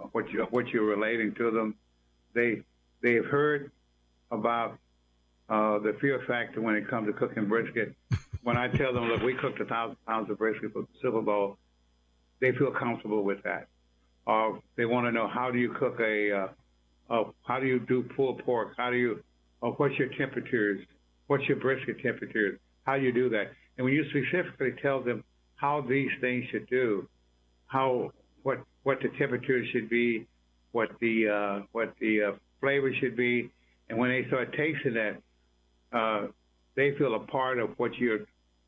what you're relating to them. They've heard about the fear factor when it comes to cooking brisket. When I tell them, look, we cooked 1,000 pounds of brisket for the Super Bowl, they feel comfortable with that. They want to know, how do you cook how do you do pulled pork? What's your temperatures? What's your brisket temperatures? How do you do that? And when you specifically tell them how these things should do, what the temperature should be, what the flavor should be, and when they start tasting that, they feel a part of what you're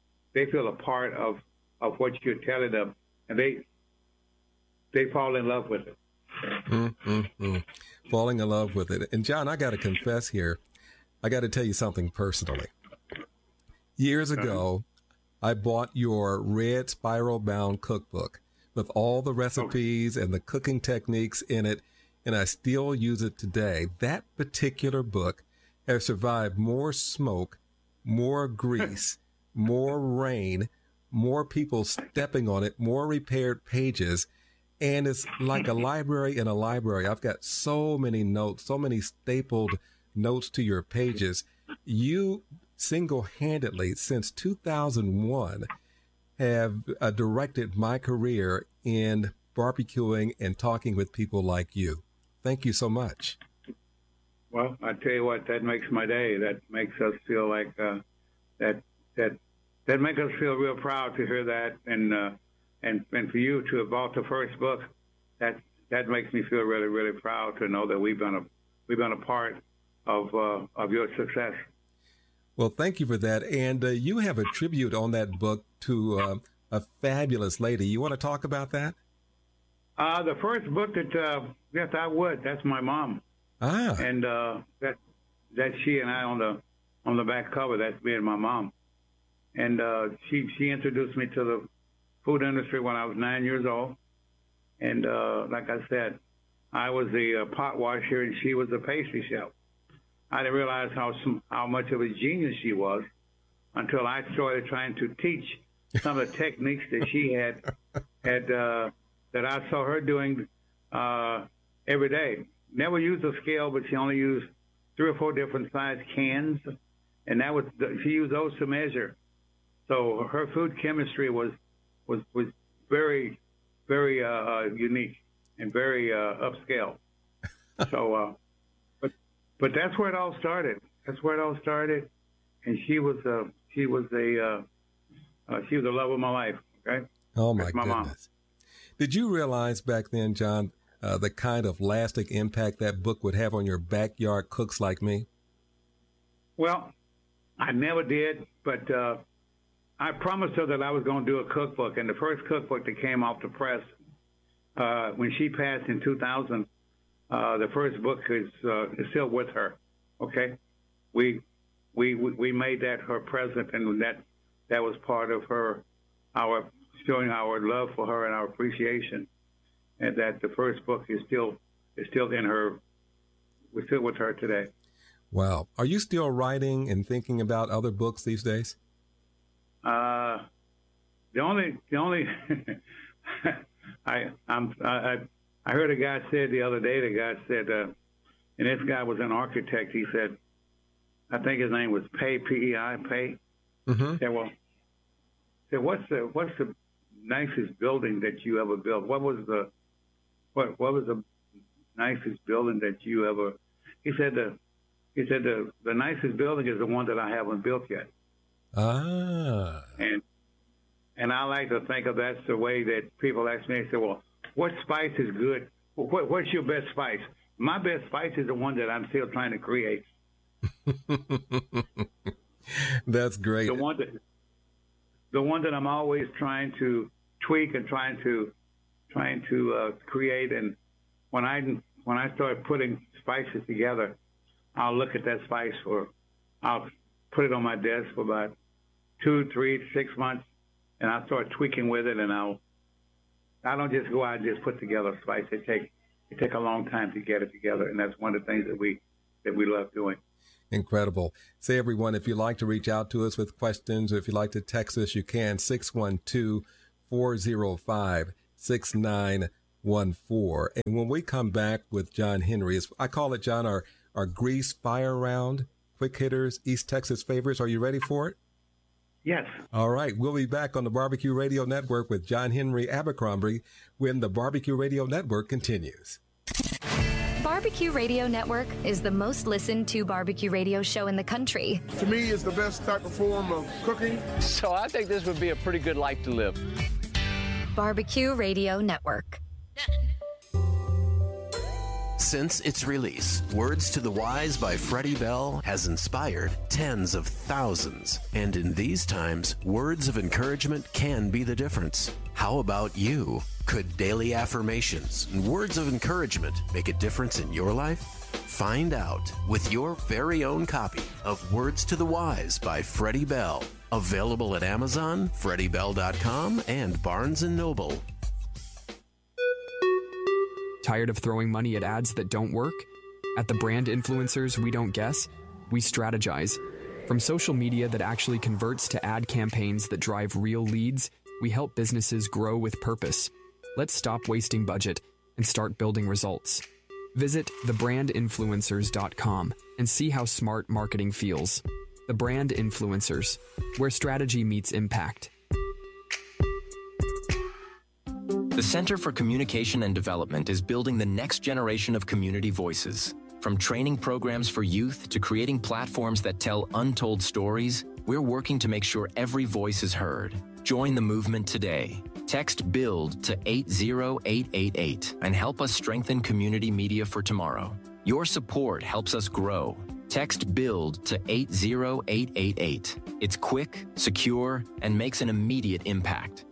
telling them, and they fall in love with it. Falling in love with it. And John, I got to confess here, I got to tell you something personally. Years ago, I bought your red spiral bound cookbook with all the recipes and the cooking techniques in it, and I still use it today. That particular book has survived more smoke, more grease, more rain, more people stepping on it, more repaired pages, and it's like a library in a library. I've got so many notes, so many stapled notes to your pages. You single-handedly, since 2001, have directed my career in barbecuing and talking with people like you. Thank you so much. Well, I tell you what, that makes my day. That makes us feel like that makes us feel real proud to hear that, and for you to have bought the first book, that makes me feel really, really proud to know that we've been a part of your success. Well, thank you for that. And you have a tribute on that book to a fabulous lady. You want to talk about that? The first book that yes, I would. That's my mom. Ah. And that's she and I on the back cover. That's me and my mom. And she introduced me to the food industry when I was 9 years old. And like I said, I was the pot washer and she was the pastry chef. I didn't realize how much of a genius she was until I started trying to teach some of the techniques that she had that I saw her doing every day. Never used a scale, but she only used 3 or 4 different size cans, and she used those to measure. So her food chemistry was very, very unique and very upscale. So, but that's where it all started. That's where it all started, and she was the love of my life. Okay. Oh my goodness! Mom. Did you realize back then, John, the kind of lasting impact that book would have on your backyard cooks like me? Well, I never did, but I promised her that I was going to do a cookbook, and the first cookbook that came off the press when she passed in 2000, the first book is still with her. Okay, we made that her present, and that was part of our showing our love for her and our appreciation, and that the first book is still in her. We're still with her today. Wow. Are you still writing and thinking about other books these days? The only I heard a guy said the other day. The guy said, and this guy was an architect. He said, I think his name was Pei, P-E-I, Pei. Mm-hmm. Said, well, what's the nicest building that you ever built? What was the nicest building that you ever? He said the nicest building is the one that I haven't built yet. Ah. And I like to think of that's the way that people ask me. They say, well, what spice is good? What's your best spice? My best spice is the one that I'm still trying to create. That's great. The one that I'm always trying to tweak and trying to create. And when I start putting spices together, I'll look at that spice I'll put it on my desk for about 2, 3, 6 months, and I'll start tweaking with it. And I don't just go out and just put together a spice. It take a long time to get it together, and that's one of the things that we love doing. Incredible. Say, everyone, if you'd like to reach out to us with questions, or if you'd like to text us, you can, 612-405-69 And when we come back with John Henry, I call it, John, our Grease Fire Round, Quick Hitters, East Texas Favorites. Are you ready for it? Yes. All right. We'll be back on the Barbecue Radio Network with John Henry Abercrombie when the Barbecue Radio Network continues. Barbecue Radio Network is the most listened to barbecue radio show in the country. To me, it's the best type of form of cooking. So I think this would be a pretty good life to live. Barbecue Radio Network. Since its release, Words to the Wise by Freddie Bell has inspired tens of thousands. And in these times, words of encouragement can be the difference. How about you? Could daily affirmations and words of encouragement make a difference in your life? Find out with your very own copy of Words to the Wise by Freddie Bell. Available at Amazon, FreddieBell.com, and Barnes & Noble. Tired of throwing money at ads that don't work? At the Brand Influencers We Don't Guess, we strategize. From social media that actually converts to ad campaigns that drive real leads, we help businesses grow with purpose. Let's stop wasting budget and start building results. Visit thebrandinfluencers.com and see how smart marketing feels. The Brand Influencers, where strategy meets impact. The Center for Communication and Development is building the next generation of community voices. From training programs for youth to creating platforms that tell untold stories, we're working to make sure every voice is heard. Join the movement today. Text BUILD to 80888 and help us strengthen community media for tomorrow. Your support helps us grow. Text BUILD to 80888. It's quick, secure, and makes an immediate impact.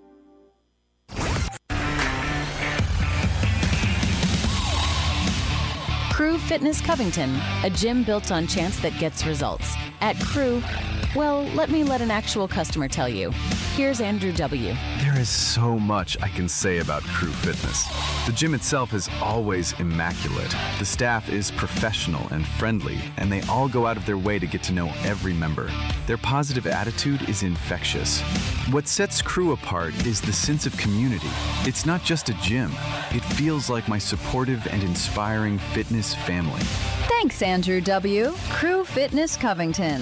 Crew Fitness Covington, a gym built on chance that gets results. At Crew, well, let an actual customer tell you. Here's Andrew W. There is so much I can say about Crew Fitness. The gym itself is always immaculate. The staff is professional and friendly, and they all go out of their way to get to know every member. Their positive attitude is infectious. What sets Crew apart is the sense of community. It's not just a gym. It feels like my supportive and inspiring fitness family. Thanks, Andrew W. Crew Fitness Covington,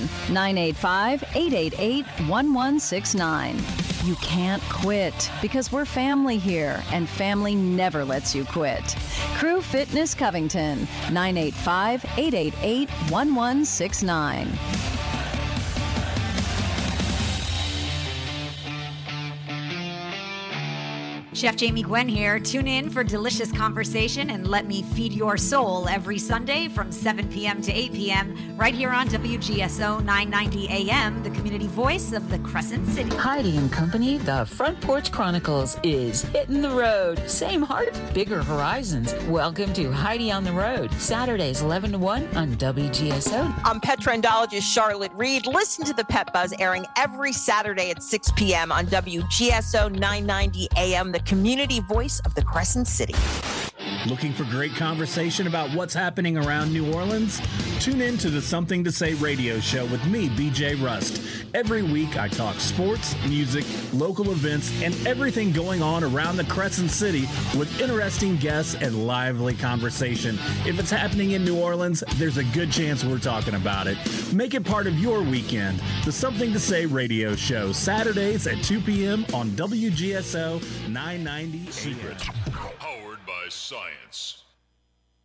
985-888-1169. You can't quit because we're family here, and family never lets you quit. Crew Fitness Covington, 985-888-1169. Chef Jamie Gwen here. Tune in for delicious conversation and let me feed your soul every Sunday from 7 p.m. to 8 p.m. right here on WGSO 990 AM, the community voice of the Crescent City. Heidi and Company, the Front Porch Chronicles is hitting the road. Same heart, bigger horizons. Welcome to Heidi on the Road, Saturdays 11 to 1 on WGSO. I'm pet trendologist Charlotte Reed. Listen to the Pet Buzz airing every Saturday at 6 p.m. on WGSO 990 AM, the community voice of the Crescent City. Looking for great conversation about what's happening around New Orleans? Tune in to the Something to Say radio show with me, BJ Rust. Every week I talk sports, music, local events, and everything going on around the Crescent City with interesting guests and lively conversation. If it's happening in New Orleans, there's a good chance we're talking about it. Make it part of your weekend. The Something to Say radio show, Saturdays at 2 p.m. on WGSO 990 Secret. Powered by science.